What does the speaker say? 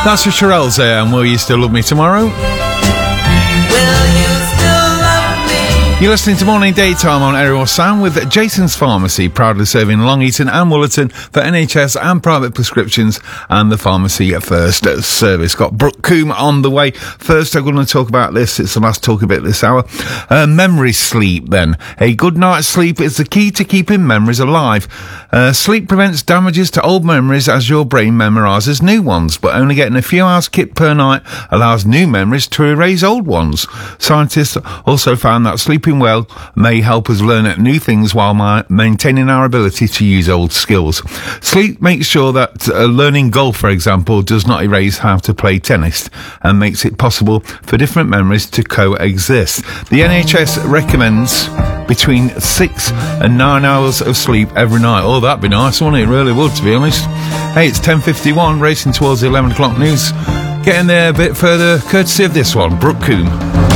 That's for Shirelles there, and Will You Still Love Me Tomorrow? You're listening to Morning Daytime on Ariel Sound with Jason's Pharmacy, proudly serving Long Eaton and Woolerton for NHS and private prescriptions, and the Pharmacy First service. Got Brooke Coombe on the way. First, I'm going to talk about this. It's the last talk bit this hour. Memory sleep, then. A good night's sleep is the key to keeping memories alive. Sleep prevents damages to old memories as your brain memorises new ones, but only getting a few hours kit per night allows new memories to erase old ones. Scientists also found that sleeping well may help us learn new things while maintaining our ability to use old skills. Sleep makes sure that learning golf, for example, does not erase how to play tennis, and makes it possible for different memories to coexist. The NHS recommends between 6 and 9 hours of sleep every night. Oh, that'd be nice, wouldn't it? It really would, to be honest. Hey, it's 10:51, racing towards the 11 o'clock news. Getting there a bit further, courtesy of this one, Brooke Coombe.